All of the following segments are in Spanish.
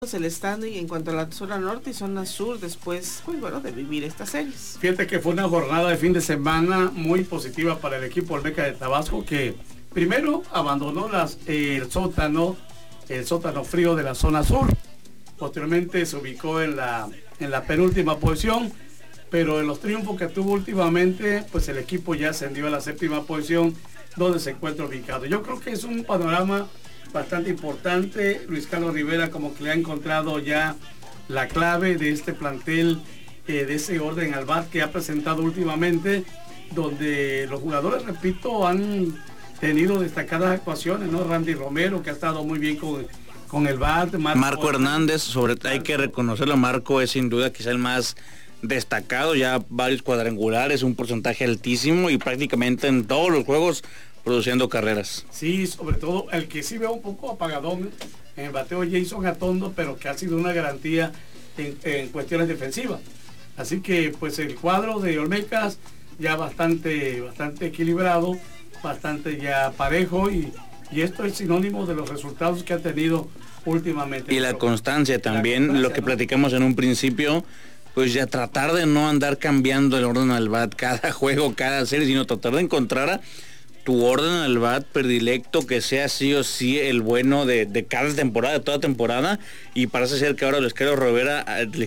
el standing en cuanto a la zona norte y zona sur después, pues bueno, de vivir estas series. Fíjate que fue una jornada de fin de semana muy positiva para el equipo Olmeca de Tabasco, que primero abandonó el sótano frío de la zona sur. Posteriormente se ubicó en la penúltima posición, pero en los triunfos que tuvo últimamente, pues el equipo ya ascendió a la séptima posición, donde se encuentra ubicado. Yo creo que es un panorama bastante importante. Luis Carlos Rivera como que le ha encontrado ya la clave de este plantel, de ese orden al bat que ha presentado últimamente, donde los jugadores, repito, han tenido destacadas actuaciones, ¿no? Randy Romero, que ha estado muy bien con el bat. Marco Hernández, hay que reconocerlo, Marco es sin duda quizá el más destacado, ya varios cuadrangulares, un porcentaje altísimo y prácticamente en todos los juegos produciendo carreras. Sí, sobre todo el que sí veo un poco apagadón en el bateo, Jason Atondo, pero que ha sido una garantía en cuestiones defensivas. Así que pues el cuadro de Olmecas ya bastante equilibrado, bastante ya parejo, y esto es sinónimo de los resultados que ha tenido últimamente. Y la constancia también, lo que platicamos en un principio, pues ya tratar de no andar cambiando el orden al bat cada juego, cada serie, sino tratar de encontrar tu orden al bat predilecto, que sea sí o sí el bueno de cada temporada, de toda temporada, y parece ser que ahora Luis Carlos Rivera,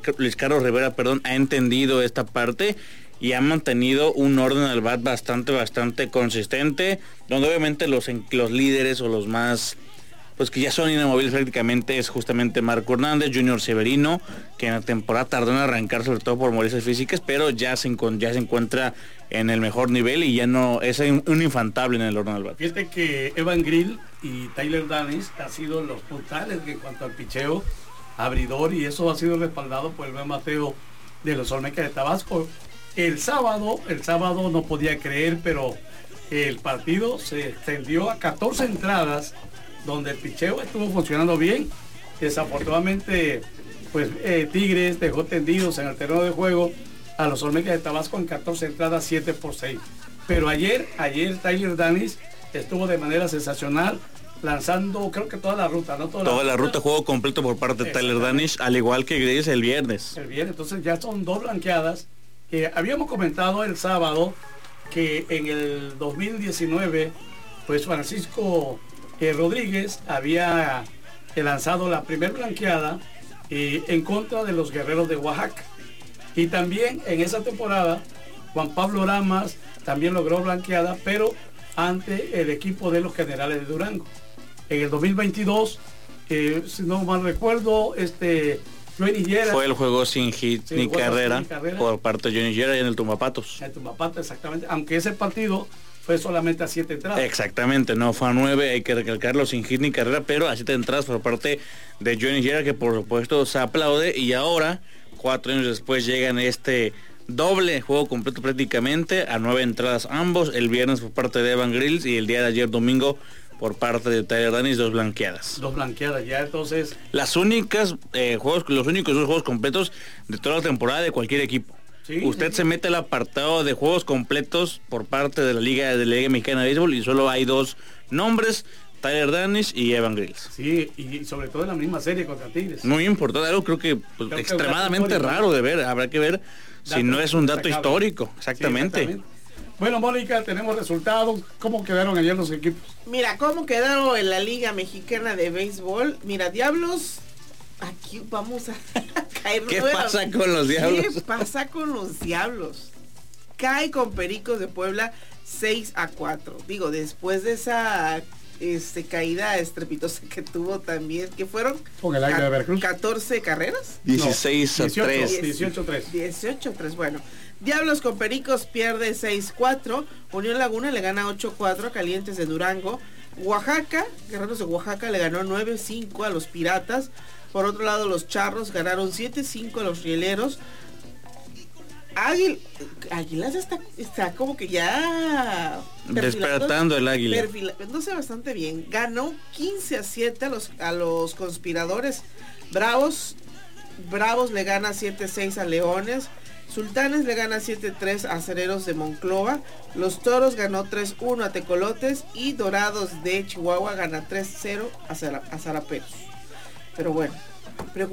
ha entendido esta parte y ha mantenido un orden al bat bastante consistente, donde obviamente los líderes o los más, pues que ya son inamovibles prácticamente, es justamente Marco Hernández, Junior Severino, que en la temporada tardó en arrancar sobre todo por molestias físicas, pero ya se encuentra en el mejor nivel y ya no es un infantable en el orden al bat. Fíjate que Evan Grill y Tyler Danis han sido los puntales en cuanto al picheo abridor, y eso ha sido respaldado por el buen bateo de los Olmecas de Tabasco. El sábado no podía creer, pero el partido se extendió a 14 entradas, donde el picheo estuvo funcionando bien. Desafortunadamente, pues Tigres dejó tendidos en el terreno de juego a los Olmecas de Tabasco en 14 entradas, 7-6. Pero ayer Tyler Danis estuvo de manera sensacional, lanzando creo que toda la ruta, ¿no? Toda la ruta, juego completo por parte de Tyler Danis, al igual que Grace el viernes. Entonces ya son 2 blanqueadas, que habíamos comentado el sábado que en el 2019, pues Francisco Rodríguez había lanzado la primera blanqueada en contra de los Guerreros de Oaxaca. Y también en esa temporada Juan Pablo Ramas también logró blanqueada, pero ante el equipo de los Generales de Durango. En el 2022, si no mal recuerdo, Johnny Higuera fue el juego sin hit ni carrera por parte de Johnny Higuera en el Tumbapatos. El Tumbapatos, exactamente, aunque ese partido fue solamente a 7 entradas. Exactamente, no fue a 9, hay que recalcarlo, sin hit ni carrera, pero a 7 entradas por parte de Johnny Higuera, que por supuesto se aplaude. Y ahora, 4 años después, llegan doble juego completo prácticamente, a 9 entradas ambos, el viernes por parte de Evan Grills y el día de ayer domingo por parte de Tyler Danis, 2 blanqueadas. 2 blanqueadas, ya entonces. Los únicos 2 juegos completos de toda la temporada de cualquier equipo. Sí, usted se mete al apartado de juegos completos por parte de la Liga Mexicana de Béisbol y solo hay 2 nombres, Tyler Danis y Evan Grills. Sí, y sobre todo en la misma serie contra Tigres. Muy importante, algo creo que extremadamente raro de ver, habrá que ver si no es un dato histórico. Exactamente. Sí, exactamente. Bueno, Mónica, tenemos resultados. ¿Cómo quedaron ayer los equipos? Mira, ¿cómo quedaron en la Liga Mexicana de Béisbol? Mira, Diablos, aquí vamos a caer. ¿Qué pasa con los Diablos? ¿Qué pasa con los Diablos? Cae con Pericos de Puebla 6-4. Digo, después de esa caída estrepitosa que tuvo también, que fueron con el Águila de Veracruz, 14 carreras. 16-3. 18-3. 18-3, bueno. Diablos con Pericos pierde 6-4. Unión Laguna le gana 8-4 a Calientes de Durango. Oaxaca, Guerreros de Oaxaca le ganó 9-5 a los Piratas. Por otro lado, los Charros ganaron 7-5 a los Rieleros. Águilas está como que ya despertando el Águila. Perfilándose bastante bien. Ganó 15-7 a los Conspiradores. Bravos le gana 7-6 a Leones. Sultanes le gana 7-3 a Acereros de Monclova. Los Toros ganó 3-1 a Tecolotes. Y Dorados de Chihuahua gana 3-0 a Zaraperos. Pero bueno,